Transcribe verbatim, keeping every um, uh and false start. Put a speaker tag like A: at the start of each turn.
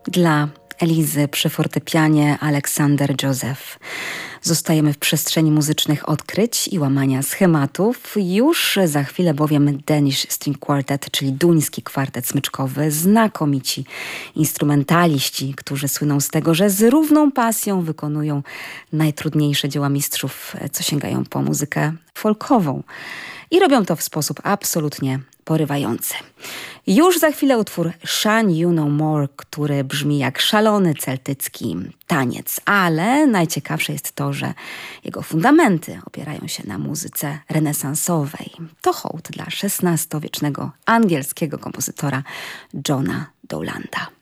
A: Dla Elizy przy fortepianie Aleksander Joseph. Zostajemy w przestrzeni muzycznych odkryć i łamania schematów. Już za chwilę bowiem Danish String Quartet, czyli duński kwartet smyczkowy, znakomici instrumentaliści, którzy słyną z tego, że z równą pasją wykonują najtrudniejsze dzieła mistrzów, co sięgają po muzykę folkową. I robią to w sposób absolutnie porywający. Już za chwilę utwór Shine You No More, który brzmi jak szalony celtycki taniec, ale najciekawsze jest to, że jego fundamenty opierają się na muzyce renesansowej. To hołd dla szesnastowiecznego angielskiego kompozytora Johna Dowlanda.